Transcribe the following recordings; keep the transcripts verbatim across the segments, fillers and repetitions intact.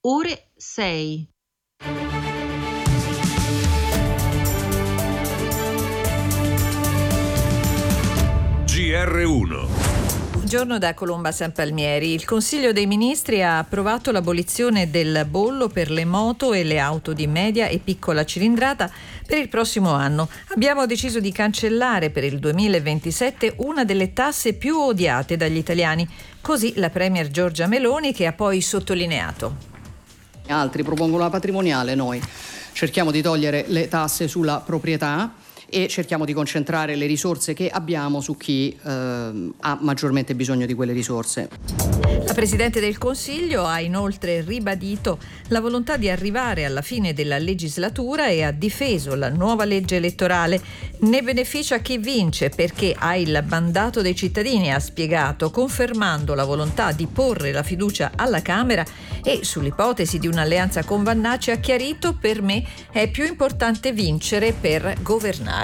ore sei. G R uno. Buongiorno da Colomba San Palmieri. Il Consiglio dei Ministri ha approvato l'abolizione del bollo per le moto e le auto di media e piccola cilindrata per il prossimo anno. Abbiamo deciso di cancellare per il duemilaventisette una delle tasse più odiate dagli italiani. Così la Premier Giorgia Meloni, che ha poi sottolineato: altri propongono la patrimoniale, noi cerchiamo di togliere le tasse sulla proprietà e cerchiamo di concentrare le risorse che abbiamo su chi eh, ha maggiormente bisogno di quelle risorse. La Presidente del Consiglio ha inoltre ribadito la volontà di arrivare alla fine della legislatura e ha difeso la nuova legge elettorale. Ne beneficia chi vince perché ha il mandato dei cittadini, ha spiegato, confermando la volontà di porre la fiducia alla Camera, e sull'ipotesi di un'alleanza con Vannacci ha chiarito: per me è più importante vincere per governare.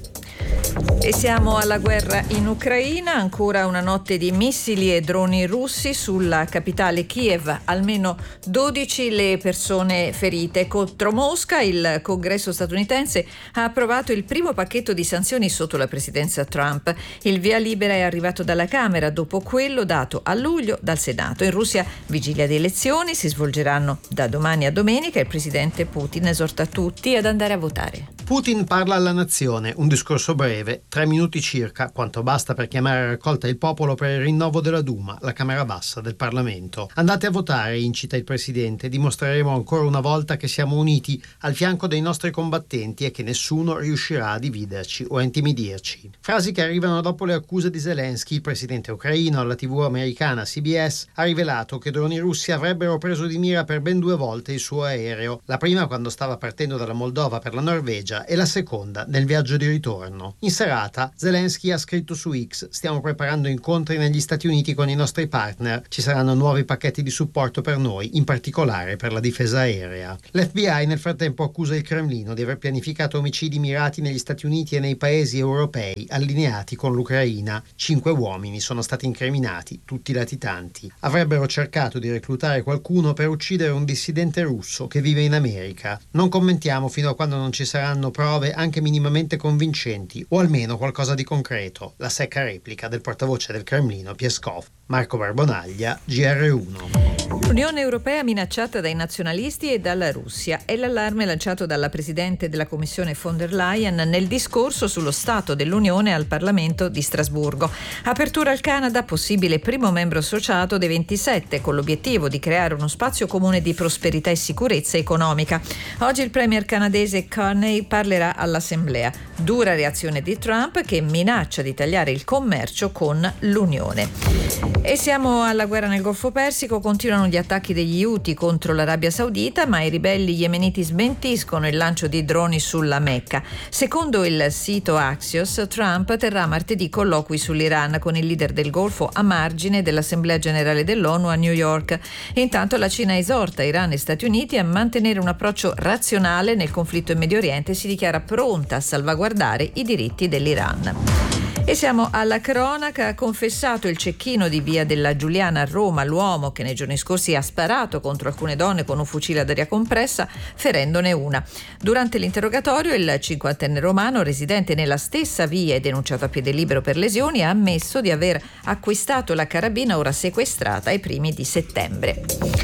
E siamo alla guerra in Ucraina, ancora una notte di missili e droni russi sulla capitale Kiev, almeno dodici le persone ferite. Contro Mosca il Congresso statunitense ha approvato il primo pacchetto di sanzioni sotto la presidenza Trump. Il via libera è arrivato dalla Camera dopo quello dato a luglio dal Senato. In Russia, vigilia di elezioni, si svolgeranno da domani a domenica. Il presidente Putin esorta tutti ad andare a votare. Putin parla alla nazione, un discorso breve, tre minuti circa, quanto basta per chiamare a raccolta il popolo per il rinnovo della Duma, la Camera Bassa del Parlamento. Andate a votare, incita il presidente, dimostreremo ancora una volta che siamo uniti al fianco dei nostri combattenti e che nessuno riuscirà a dividerci o a intimidirci. Frasi che arrivano dopo le accuse di Zelensky. Il presidente ucraino alla tivù americana C B S ha rivelato che droni russi avrebbero preso di mira per ben due volte il suo aereo, la prima quando stava partendo dalla Moldova per la Norvegia e la seconda nel viaggio di ritorno. In serata Zelensky ha scritto su X: stiamo preparando incontri negli Stati Uniti con i nostri partner, ci saranno nuovi pacchetti di supporto per noi, in particolare per la difesa aerea. L'F B I nel frattempo accusa il Cremlino di aver pianificato omicidi mirati negli Stati Uniti e nei paesi europei allineati con l'Ucraina. Cinque uomini sono stati incriminati, tutti latitanti. Avrebbero cercato di reclutare qualcuno per uccidere un dissidente russo che vive in America. Non commentiamo fino a quando non ci saranno prove anche minimamente convincenti, o almeno qualcosa di concreto. La secca replica del portavoce del Cremlino Peskov. Marco Barbonaglia, G R uno. L'Unione Europea minacciata dai nazionalisti e dalla Russia è l'allarme lanciato dalla Presidente della Commissione von der Leyen nel discorso sullo Stato dell'Unione al Parlamento di Strasburgo. Apertura al Canada, possibile primo membro associato dei ventisette, con l'obiettivo di creare uno spazio comune di prosperità e sicurezza economica. Oggi il premier canadese Carney parlerà all'Assemblea. Dura reazione di Trump, che minaccia di tagliare il commercio con l'Unione. E siamo alla guerra nel Golfo Persico. Continuano gli attacchi degli Houthi contro l'Arabia Saudita, ma i ribelli yemeniti smentiscono il lancio di droni sulla Mecca. Secondo il sito Axios, Trump terrà martedì colloqui sull'Iran con il leader del Golfo a margine dell'Assemblea Generale dell'ONU a New York. E intanto la Cina esorta Iran e Stati Uniti a mantenere un approccio razionale nel conflitto in Medio Oriente e si dichiara pronta a salvaguardare i diritti dell'Iran. E siamo alla cronaca. Ha confessato il cecchino di via della Giuliana a Roma l'uomo che nei giorni scorsi ha sparato contro alcune donne con un fucile ad aria compressa, ferendone una. Durante l'interrogatorio il cinquantenne romano, residente nella stessa via e denunciato a piede libero per lesioni, ha ammesso di aver acquistato la carabina ora sequestrata ai primi di settembre.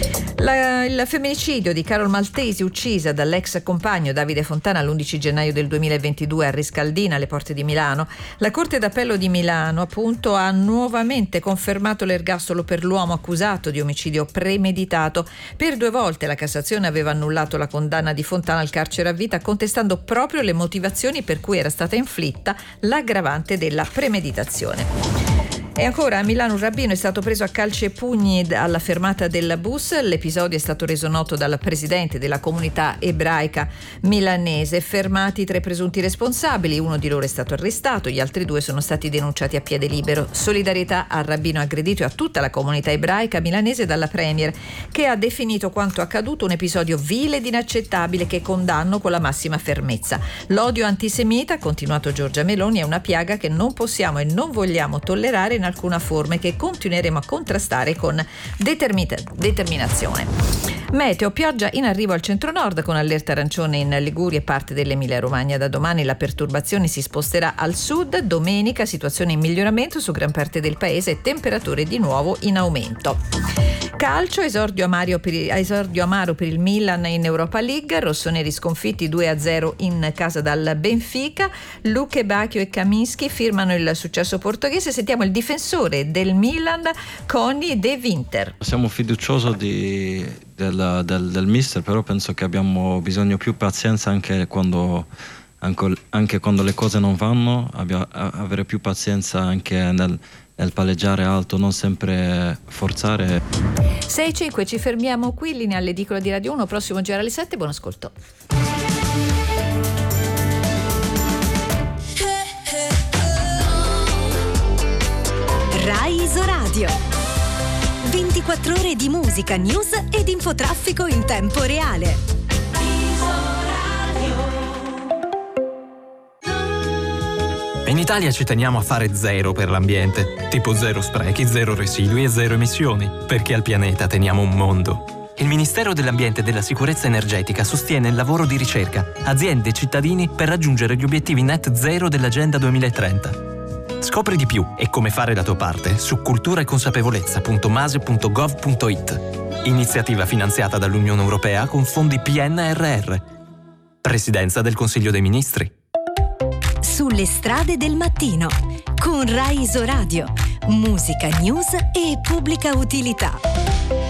La, il femminicidio di Carol Maltesi, uccisa dall'ex compagno Davide Fontana l'undici gennaio del duemilaventidue a Riscaldina, alle porte di Milano. La Corte d'Appello di Milano, appunto, ha nuovamente confermato l'ergastolo per l'uomo accusato di omicidio premeditato. Per due volte la Cassazione aveva annullato la condanna di Fontana al carcere a vita, contestando proprio le motivazioni per cui era stata inflitta l'aggravante della premeditazione. E ancora a Milano un rabbino è stato preso a calci e pugni alla fermata del bus. L'episodio è stato reso noto dalla presidente della comunità ebraica milanese. Fermati tre presunti responsabili, uno di loro è stato arrestato, gli altri due sono stati denunciati a piede libero. Solidarietà al rabbino aggredito e a tutta la comunità ebraica milanese dalla Premier, che ha definito quanto accaduto un episodio vile ed inaccettabile che condanno con la massima fermezza. L'odio antisemita, ha continuato Giorgia Meloni, è una piaga che non possiamo e non vogliamo tollerare in alcuna forma e che continueremo a contrastare con determin- determinazione. Meteo, pioggia in arrivo al centro-nord con allerta arancione in Liguria e parte dell'Emilia-Romagna. Da domani la perturbazione si sposterà al sud. Domenica situazione in miglioramento su gran parte del paese e temperature di nuovo in aumento. Calcio, esordio amaro per il, esordio amaro per il Milan in Europa League, rossoneri sconfitti due a zero in casa dal Benfica. Luque Bacchio e Kaminski firmano il successo portoghese. Sentiamo il difensore del Milan, Conny De Winter. Siamo fiduciosi di, del, del, del mister, però penso che abbiamo bisogno più pazienza anche quando, anche, anche quando le cose non vanno, abbia, avere più pazienza anche nel nel palleggiare alto, non sempre forzare. sei e cinque, ci fermiamo qui, linea all'edicola di Radio uno, prossimo giro alle sette, buon ascolto. Rai Isoradio, ventiquattro ore di musica, news ed infotraffico in tempo reale. In Italia ci teniamo a fare zero per l'ambiente, tipo zero sprechi, zero residui e zero emissioni, perché al pianeta teniamo un mondo. Il Ministero dell'Ambiente e della Sicurezza Energetica sostiene il lavoro di ricerca, aziende e cittadini per raggiungere gli obiettivi net zero dell'Agenda duemilatrenta. Scopri di più e come fare la tua parte su cultura e consapevolezza punto mase punto gov punto it. Iniziativa finanziata dall'Unione Europea con fondi P N R R. Presidenza del Consiglio dei Ministri. Sulle strade del mattino con Rai Isoradio, musica, news e pubblica utilità.